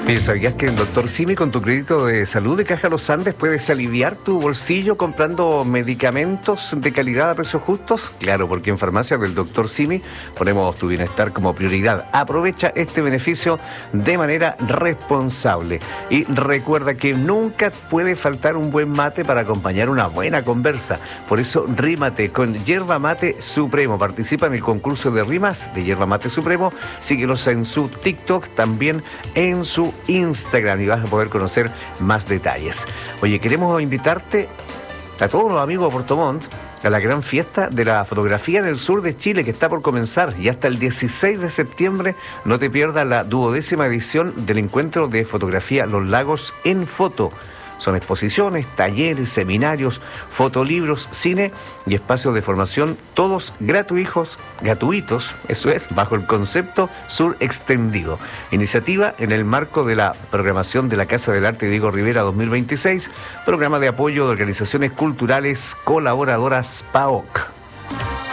Oye, ¿sabías que el doctor Simi con tu crédito de salud de Caja Los Andes puedes aliviar tu bolsillo comprando medicamentos de calidad a precios justos? Claro, porque en farmacias del doctor Simi ponemos tu bienestar como prioridad. Aprovecha este beneficio de manera responsable. Y recuerda que nunca puede faltar un buen mate para acompañar una buena conversa. Por eso, rímate con Yerba Mate Supremo. Participa en el concurso de rimas de Yerba Mate Supremo. Síguelos en su TikTok, también en su Instagram, y vas a poder conocer más detalles. Oye, queremos invitarte a todos los amigos de Puerto Montt a la gran fiesta de la fotografía en el sur de Chile, que está por comenzar, y hasta el 16 de septiembre no te pierdas la 12ª edición del encuentro de fotografía Los Lagos en Foto. Son exposiciones, talleres, seminarios, fotolibros, cine y espacios de formación, todos gratuitos, eso es, bajo el concepto Sur Extendido. Iniciativa en el marco de la programación de la Casa del Arte Diego Rivera 2026, programa de apoyo de organizaciones culturales colaboradoras PAOC.